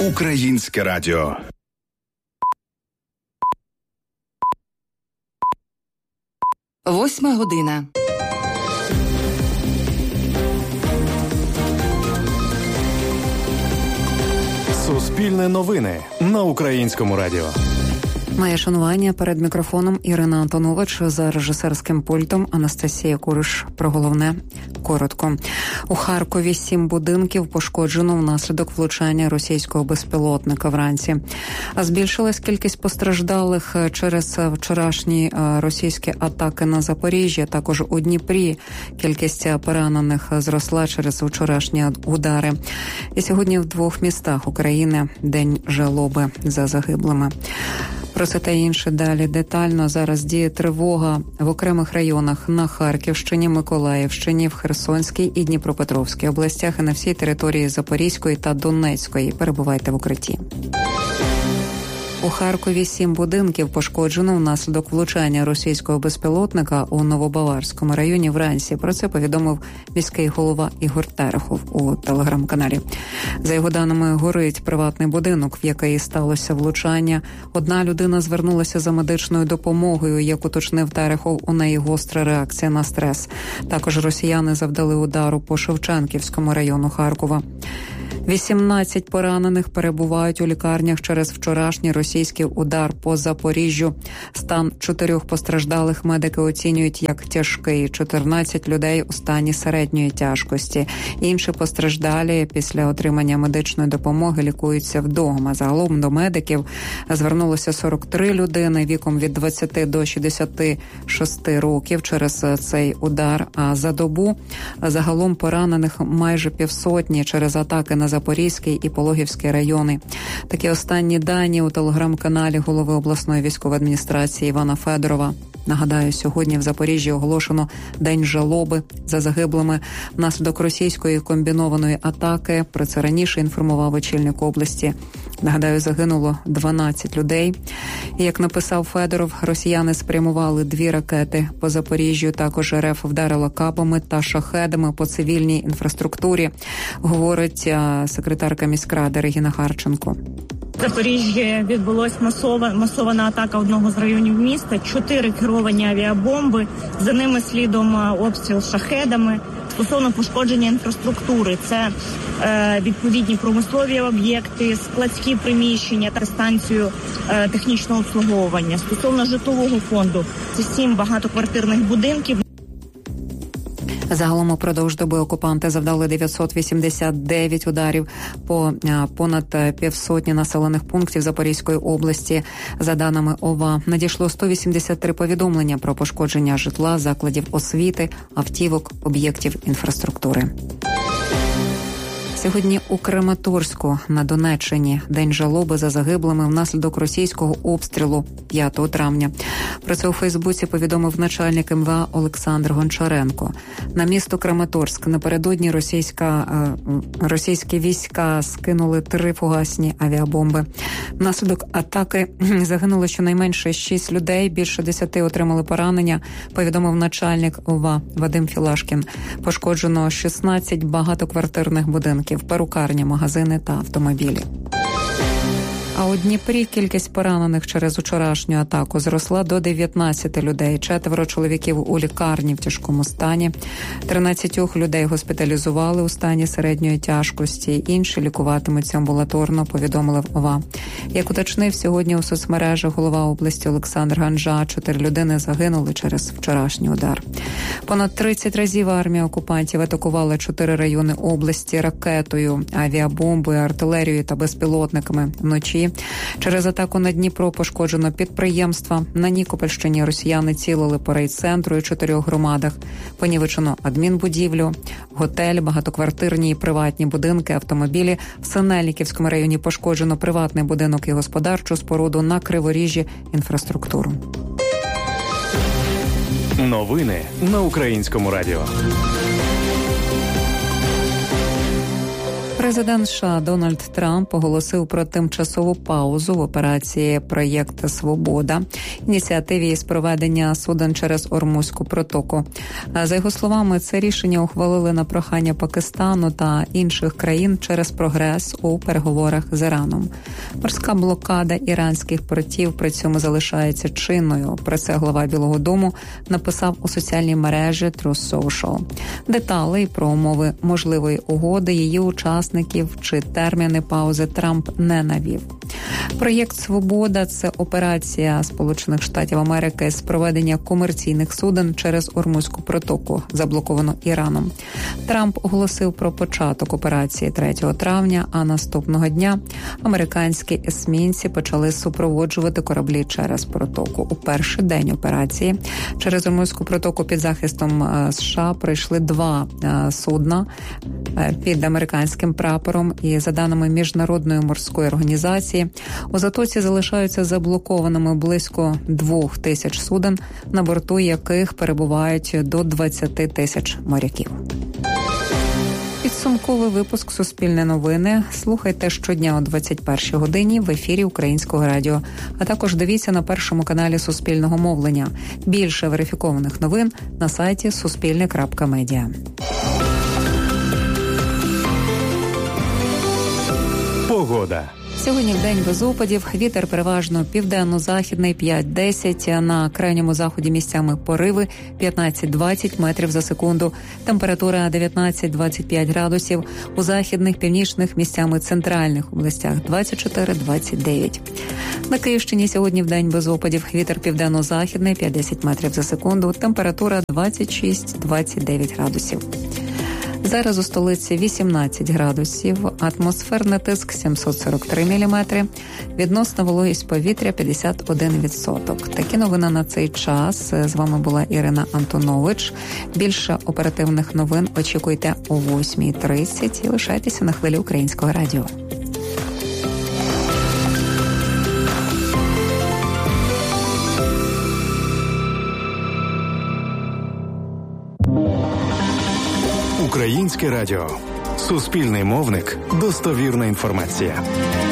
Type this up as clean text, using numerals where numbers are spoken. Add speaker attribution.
Speaker 1: Українське радіо.
Speaker 2: Восьма година.
Speaker 3: Суспільне новини на Українському радіо.
Speaker 4: Моє шанування. Перед мікрофоном Ірина Антонович, за режисерським пультом Анастасія Куриш. Про головне коротко. У Харкові 7 будинків пошкоджено внаслідок влучання російського безпілотника вранці. А збільшилась кількість постраждалих через вчорашні російські атаки на Запоріжжя. Також у Дніпрі кількість поранених зросла через вчорашні удари. І сьогодні в 2 містах України День жалоби за загиблими. Про це та інше далі детально. Зараз діє тривога в окремих районах на Харківщині, Миколаївщині, в Херсонській і Дніпропетровській областях і на всій території Запорізької та Донецької. Перебувайте в укритті. У Харкові 7 будинків пошкоджено внаслідок влучання російського безпілотника у Новобаварському районі вранці. Про це повідомив міський голова Ігор Терехов у телеграм-каналі. За його даними, горить приватний будинок, в який сталося влучання. Одна людина звернулася за медичною допомогою. Як уточнив Терехов, у неї гостра реакція на стрес. Також росіяни завдали удару по Шевченківському району Харкова. 18 поранених перебувають у лікарнях через вчорашній російський удар по Запоріжжю. Стан 4 постраждалих медики оцінюють як тяжкий. 14 людей у стані середньої тяжкості. Інші постраждалі після отримання медичної допомоги лікуються вдома. Загалом до медиків звернулося 43 людини віком від 20 до 66 років через цей удар. А за добу загалом поранених майже півсотні через атаки на Запорізький і Пологівський райони. Такі останні дані у телеграм-каналі голови обласної військової адміністрації Івана Федорова. Нагадаю, сьогодні в Запоріжжі оголошено День жалоби за загиблими внаслідок російської комбінованої атаки. Про це раніше інформував очільник області. Нагадаю, загинуло 12 людей. І, як написав Федоров, росіяни спрямували 2 ракети по Запоріжжю. Також РФ вдарила кабами та шахедами по цивільній інфраструктурі, говорить секретарка міськради Регіна Харченко.
Speaker 5: В Запоріжжі відбулась масована атака одного з районів міста, 4 керовані авіабомби, за ними слідом обстріл шахедами. Стосовно пошкодження інфраструктури, це відповідні промислові об'єкти, складські приміщення та станцію технічного обслуговування. Стосовно житлового фонду, це 7 багатоквартирних будинків.
Speaker 4: Загалом упродовж доби окупанти завдали 989 ударів по понад півсотні населених пунктів Запорізької області. За даними ОВА, надійшло 183 повідомлення про пошкодження житла, закладів освіти, автівок, об'єктів інфраструктури. Сьогодні у Краматорську на Донеччині День жалоби за загиблими внаслідок російського обстрілу 5 травня. Про це у Фейсбуці повідомив начальник МВА Олександр Гончаренко. На місто Краматорськ напередодні російські війська скинули 3 фугасні авіабомби. Внаслідок атаки загинуло щонайменше 6 людей, більше 10 отримали поранення, повідомив начальник ОВА Вадим Філашкін. Пошкоджено 16 багатоквартирних будинків, перукарня, магазини та автомобілі. А у Дніпрі кількість поранених через вчорашню атаку зросла до 19 людей. 4 чоловіків у лікарні в тяжкому стані. 13 людей госпіталізували у стані середньої тяжкості. Інші лікуватимуться амбулаторно, повідомили в ОВА. Як уточнив сьогодні у соцмережах голова області Олександр Ганжа, 4 людини загинули через вчорашній удар. Понад 30 разів армія окупантів атакувала 4 райони області ракетою, авіабомбою, артилерією та безпілотниками вночі. Через атаку на Дніпро пошкоджено підприємства. На Нікопольщині росіяни цілили по райцентру і 4 громадах. Понівечено адмінбудівлю, готель, багатоквартирні і приватні будинки, автомобілі. В Синельниківському районі пошкоджено приватний будинок і господарчу споруду, на Криворіжжі інфраструктуру.
Speaker 3: Новини на Українському радіо.
Speaker 4: Президент США Дональд Трамп оголосив про тимчасову паузу в операції «Проєкт Свобода» ініціативі із проведення суден через Ормузьку протоку. За його словами, це рішення ухвалили на прохання Пакистану та інших країн через прогрес у переговорах з Іраном. Морська блокада іранських портів при цьому залишається чинною. Про це глава Білого дому написав у соціальній мережі Truth Social. Деталей про умови можливої угоди, її учасників чи терміни паузи Трамп не навів. Проєкт «Свобода» – це операція Сполучених Штатів Америки з проведення комерційних суден через Ормузьку протоку, заблоковану Іраном. Трамп оголосив про початок операції 3 травня, а наступного дня американські есмінці почали супроводжувати кораблі через протоку. У перший день операції через Ормузьку протоку під захистом США пройшли 2 судна під американським прапором, і за даними Міжнародної морської організації, у затоці залишаються заблокованими близько 2000 суден, на борту яких перебувають до 20 тисяч моряків. Підсумковий випуск «Суспільне новини» слухайте щодня о 21-й годині в ефірі Українського радіо. А також дивіться на першому каналі Суспільного мовлення. Більше верифікованих новин на сайті suspilne.media.
Speaker 3: Погода.
Speaker 4: Сьогодні вдень без опадів, вітер переважно південно-західний 5-10, на крайньому заході місцями пориви 15-20 метрів за секунду, температура 19-25 градусів, у західних, північних, місцями центральних областях 24-29. На Київщині сьогодні вдень без опадів, вітер південно-західний 5-10 метрів за секунду, температура 26-29 градусів. Зараз у столиці 18 градусів, атмосферний тиск 743 міліметри, відносна вологість повітря 51%. Такі новини на цей час. З вами була Ірина Антонович. Більше оперативних новин очікуйте о 8:30 і лишайтеся на хвилі Українського радіо.
Speaker 3: Українське радіо. Суспільний мовник. Достовірна інформація.